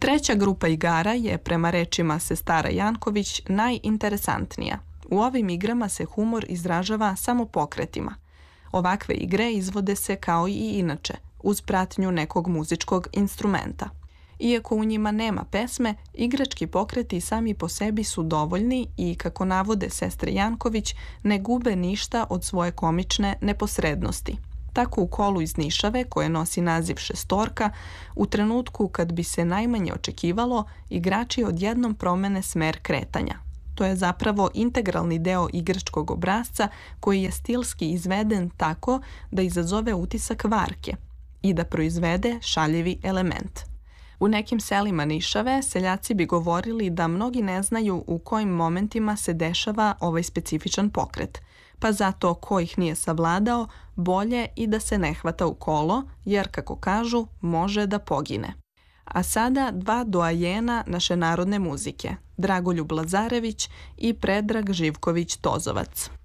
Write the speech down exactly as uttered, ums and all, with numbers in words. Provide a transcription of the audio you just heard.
Treća grupa igara je, prema rečima sestara Janković, najinteresantnija. U ovim igrama se humor izražava samo pokretima. Ovakve igre izvode se kao i inače, uz pratnju nekog muzičkog instrumenta. Iako u njima nema pesme, igrački pokreti sami po sebi su dovoljni i, kako navode sestre Janković, ne gube ništa od svoje komične neposrednosti. Tako u kolu iz Nišave, koje nosi naziv Šestorka, u trenutku kad bi se najmanje očekivalo, igrači odjednom promene smer kretanja. To je zapravo integralni deo igračkog obrasca koji je stilski izveden tako da izazove utisak varke i da proizvede šaljivi element. U nekim selima Nišave seljaci bi govorili da mnogi ne znaju u kojim momentima se dešava ovaj specifičan pokret, pa zato ko ih nije savladao, bolje i da se ne hvata u kolo, jer, kako kažu, može da pogine. A sada dva doajena naše narodne muzike, Dragoljub Lazarević i Predrag Živković Tozovac.